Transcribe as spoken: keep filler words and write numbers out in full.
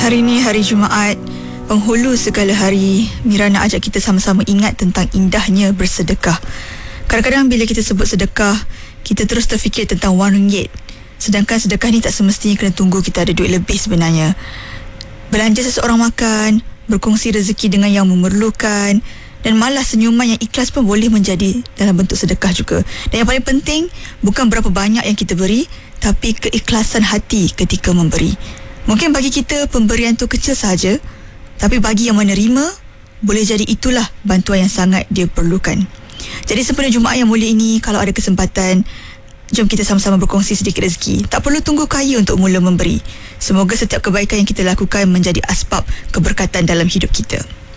Hari ini hari Jumaat, penghulu segala hari. Mira nak ajak kita sama-sama ingat tentang indahnya bersedekah. Kadang-kadang bila kita sebut sedekah, kita terus terfikir tentang wang ringgit. Sedangkan sedekah ni tak semestinya kena tunggu kita ada duit lebih sebenarnya. Belanja seseorang makan, berkongsi rezeki dengan yang memerlukan, dan malah senyuman yang ikhlas pun boleh menjadi dalam bentuk sedekah juga. Dan yang paling penting, bukan berapa banyak yang kita beri, tapi keikhlasan hati ketika memberi. Mungkin bagi kita pemberian tu kecil sahaja, tapi bagi yang menerima, boleh jadi itulah bantuan yang sangat dia perlukan. Jadi sempena Jumaat yang mulia ini, kalau ada kesempatan, jom kita sama-sama berkongsi sedikit rezeki. Tak perlu tunggu kaya untuk mula memberi. Semoga setiap kebaikan yang kita lakukan menjadi asbab keberkatan dalam hidup kita.